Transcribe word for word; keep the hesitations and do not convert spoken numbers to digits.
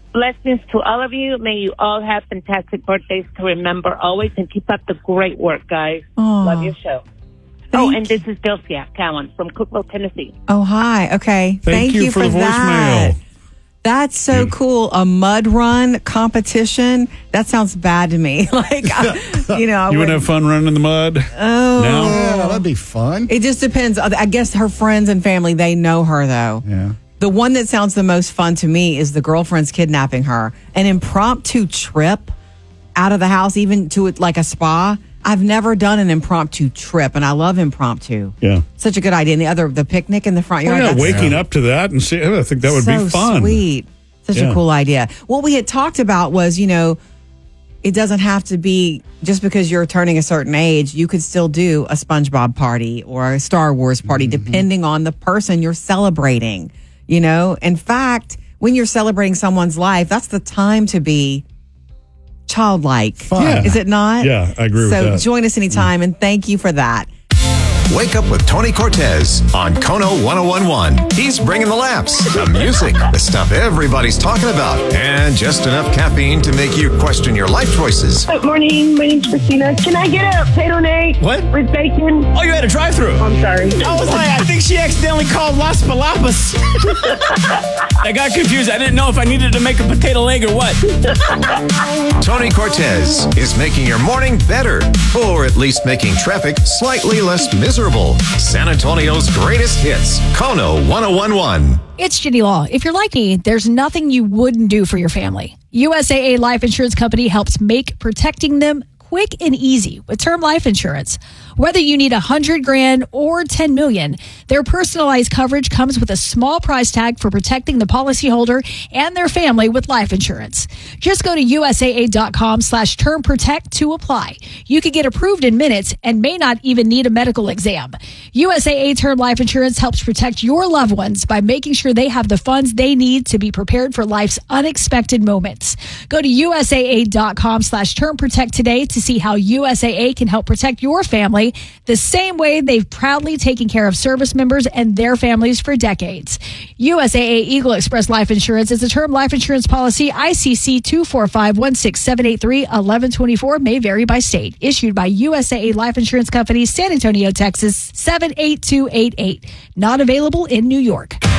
blessings to all of you. May you all have fantastic birthdays to remember always, and keep up the great work, guys. Aww. Love your show. Thank oh, and this is Delcia Cowan from Cookville, Tennessee. Oh, hi. Okay. Thank, Thank you, you for, for the that. voicemail. That's so Yeah. cool. A mud run competition. That sounds bad to me. Like, I, you know, I You would wouldn't- have fun running in the mud? Oh. No? Yeah, that'd be fun. It just depends. I guess her friends and family, they know her, though. Yeah. The one that sounds the most fun to me is the girlfriend's kidnapping her. An impromptu trip out of the house, even to like a spa. I've never done an impromptu trip, and I love impromptu. Yeah. Such a good idea. And the other, the picnic in the front Oh, yard. yeah, that's waking up to that and see, I think that would so be fun. sweet. Such Yeah. a cool idea. What we had talked about was, you know, it doesn't have to be just because you're turning a certain age. You could still do a SpongeBob party or a Star Wars party, Mm-hmm. depending on the person you're celebrating. You know, in fact, when you're celebrating someone's life, that's the time to be childlike. Fun. Yeah. Is it not? Yeah, I agree with so that. join us anytime, and thank you for that. Wake up with Tony Cortez on Kono one oh one one. He's bringing the laughs, the music, the stuff everybody's talking about, and just enough caffeine to make you question your life choices. Good morning. My name's Christina. Can I get a potato and egg What? with bacon? Oh, you had a drive-through. I'm sorry. I was like, I think she accidentally called Las Palapas. I got confused. I didn't know if I needed to make a potato egg or what. Tony Cortez is making your morning better, or at least making traffic slightly less miserable. San Antonio's greatest hits, Kono one oh one one. It's Ginny Law. If you're like me, there's nothing you wouldn't do for your family. U S A A Life Insurance Company helps make protecting them quick and easy with term life insurance. Whether you need a hundred grand or ten million, their personalized coverage comes with a small price tag for protecting the policyholder and their family with life insurance. Just go to U S A A dot com slash term protect to apply. You can get approved in minutes and may not even need a medical exam. U S A A Term Life Insurance helps protect your loved ones by making sure they have the funds they need to be prepared for life's unexpected moments. Go to U S A A dot com slash term protect today to see how U S A A can help protect your family the same way they've proudly taken care of service members and their families for decades. U S A A Eagle Express Life Insurance is a term life insurance policy. I C C two four five one six seven eight three one one two four may vary by state. Issued by U S A A Life Insurance Company, San Antonio, Texas seven eight two eight eight. Not available in New York.